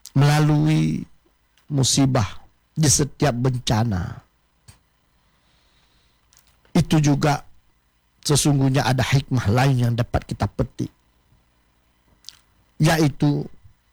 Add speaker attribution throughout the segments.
Speaker 1: melalui musibah, di setiap bencana, itu juga sesungguhnya ada hikmah lain yang dapat kita petik, yaitu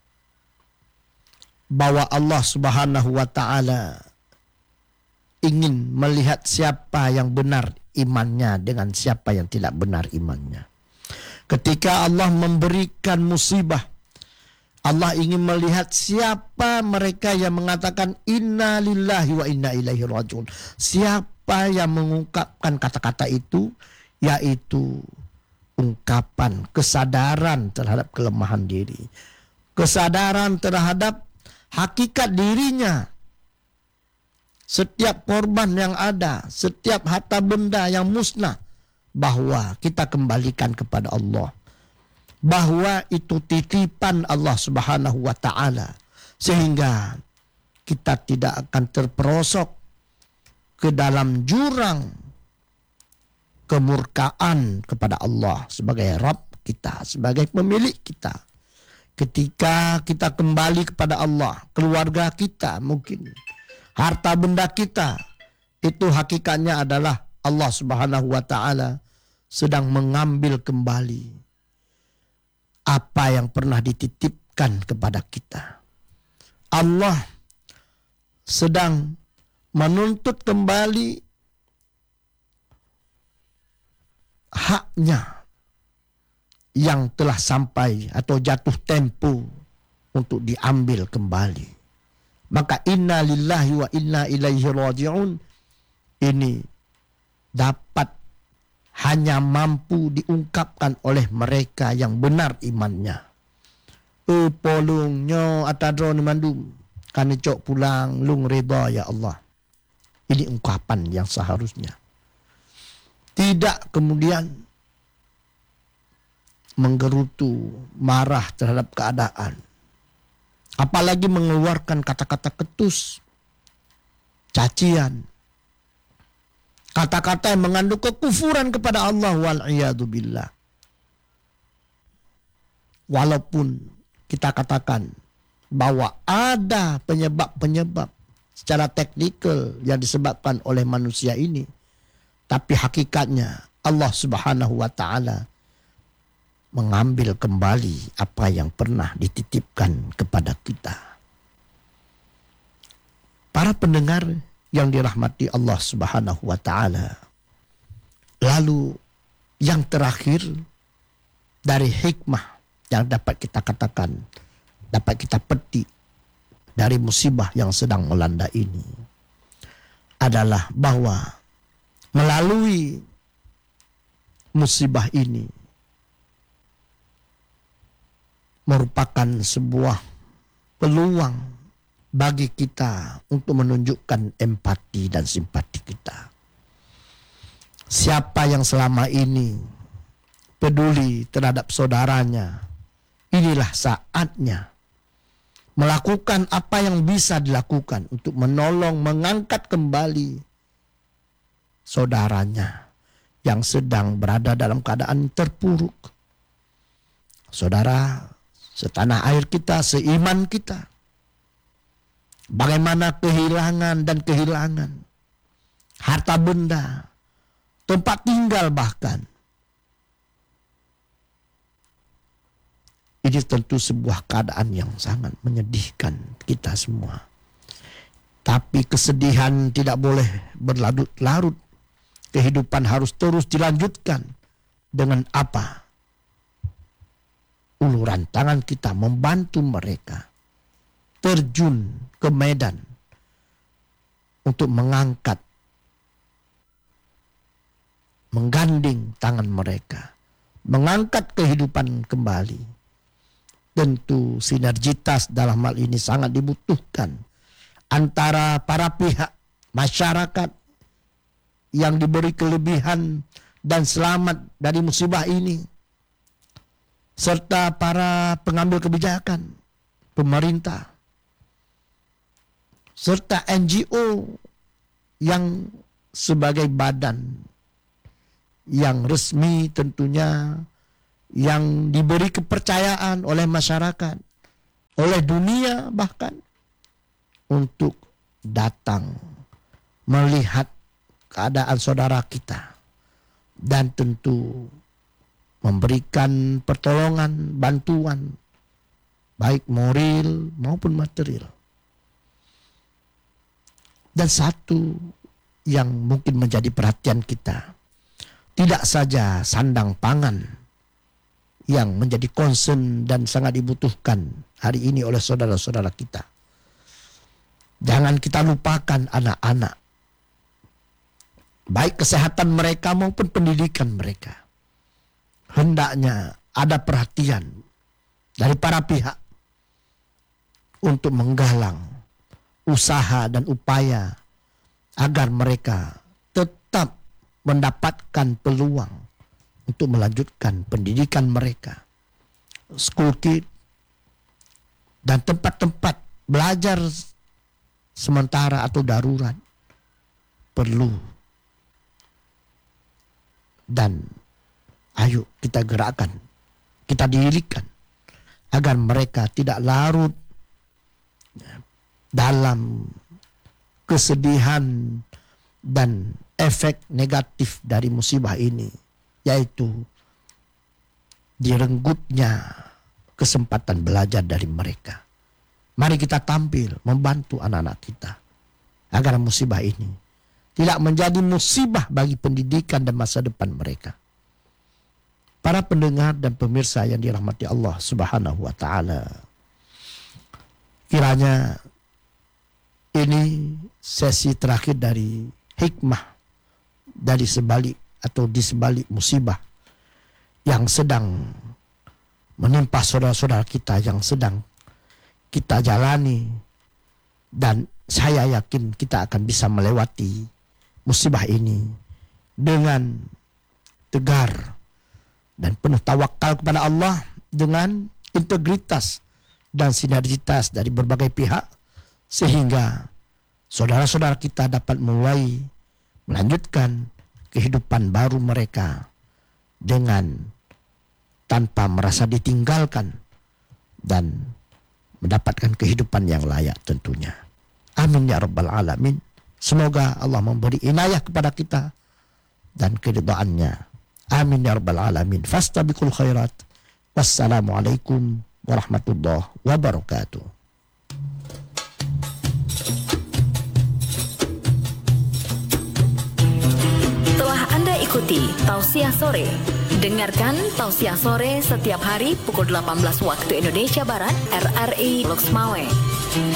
Speaker 1: bahwa Allah Subhanahu wa Ta'ala ingin melihat siapa yang benar imannya dengan siapa yang tidak benar imannya. Ketika Allah memberikan musibah, Allah ingin melihat siapa mereka yang mengatakan inna lillahi wa inna ilaihi rajiun. Siapa yang mengungkapkan kata-kata itu, yaitu ungkapan kesadaran terhadap kelemahan diri, kesadaran terhadap hakikat dirinya. Setiap korban yang ada, setiap harta benda yang musnah, bahwa kita kembalikan kepada Allah, bahwa itu titipan Allah Subhanahu wa Ta'ala, sehingga kita tidak akan terperosok ke dalam jurang kemurkaan kepada Allah sebagai Rabb kita, sebagai pemilik kita. Ketika kita kembali kepada Allah, keluarga kita mungkin, harta benda kita, itu hakikatnya adalah Allah Subhanahu wa Ta'ala sedang mengambil kembali apa yang pernah dititipkan kepada kita. Allah sedang menuntut kembali haknya yang telah sampai atau jatuh tempo untuk diambil kembali. Maka inna lillahi wa inna ilaihi raji'un ini dapat hanya mampu diungkapkan oleh mereka yang benar imannya. Polungnya atadro ni mandum, kami cok pulang lung reda ya Allah. Ini ungkapan yang seharusnya. Tidak kemudian menggerutu, marah terhadap keadaan. Apalagi mengeluarkan kata-kata ketus, cacian, kata-kata yang mengandung kekufuran kepada Allah wal'iyadu billah. Walaupun kita katakan bahwa ada penyebab-penyebab secara teknikal yang disebabkan oleh manusia ini, tapi hakikatnya Allah Subhanahu wa Ta'ala mengambil kembali apa yang pernah dititipkan kepada kita. Para pendengar yang dirahmati Allah Subhanahu wa Ta'ala, lalu yang terakhir dari hikmah yang dapat kita katakan, dapat kita petik dari musibah yang sedang melanda ini adalah bahwa melalui musibah ini merupakan sebuah peluang bagi kita untuk menunjukkan empati dan simpati kita. Siapa yang selama ini peduli terhadap saudaranya, inilah saatnya melakukan apa yang bisa dilakukan untuk menolong, mengangkat kembali saudaranya yang sedang berada dalam keadaan terpuruk. Saudara, setanah air kita, seiman kita, bagaimana kehilangan dan kehilangan harta benda, tempat tinggal bahkan. Ini tentu sebuah keadaan yang sangat menyedihkan kita semua. Tapi kesedihan tidak boleh berlarut-larut. Kehidupan harus terus dilanjutkan. Dengan apa? Uluran tangan kita membantu mereka terjun ke medan untuk mengangkat, mengganding tangan mereka, mengangkat kehidupan kembali. Tentu sinergitas dalam hal ini sangat dibutuhkan antara para pihak, masyarakat yang diberi kelebihan dan selamat dari musibah ini, serta para pengambil kebijakan, pemerintah, serta NGO yang sebagai badan yang resmi tentunya, yang diberi kepercayaan oleh masyarakat oleh dunia bahkan untuk datang melihat keadaan saudara kita dan tentu memberikan pertolongan, bantuan baik moral maupun material. Dan satu yang mungkin menjadi perhatian kita, tidak saja sandang pangan yang menjadi concern dan sangat dibutuhkan hari ini oleh saudara-saudara kita. Jangan kita lupakan anak-anak, baik kesehatan mereka maupun pendidikan mereka. Hendaknya ada perhatian dari para pihak untuk menggalang usaha dan upaya agar mereka tetap mendapatkan peluang untuk melanjutkan pendidikan mereka. School kid dan tempat-tempat belajar sementara atau darurat perlu. Dan ayo kita gerakkan, kita dirikan agar mereka tidak larut dalam kesedihan dan efek negatif dari musibah ini, yaitu direnggutnya kesempatan belajar dari mereka. Mari kita tampil membantu anak-anak kita agar musibah ini tidak menjadi musibah bagi pendidikan dan masa depan mereka. Para pendengar dan pemirsa yang dirahmati Allah Subhanahu wa taala, kiranya ini sesi terakhir dari hikmah dari sebalik atau di sebalik musibah yang sedang menimpa saudara-saudara kita yang sedang kita jalani, dan saya yakin kita akan bisa melewati musibah ini dengan tegar dan penuh tawakal kepada Allah dengan integritas dan sinergitas dari berbagai pihak, sehingga saudara-saudara kita dapat mulai melanjutkan kehidupan baru mereka dengan tanpa merasa ditinggalkan dan mendapatkan kehidupan yang layak tentunya. Amin ya rabbal alamin. Semoga Allah memberi inayah kepada kita dan keridhaannya. Amin ya rabbal alamin. Fastabiqul khairat. Wassalamualaikum warahmatullahi wabarakatuh.
Speaker 2: Ikuti Tausiah Sore. Dengarkan Tausiah Sore setiap hari pukul 18 waktu Indonesia Barat, RRI Loks Mawai.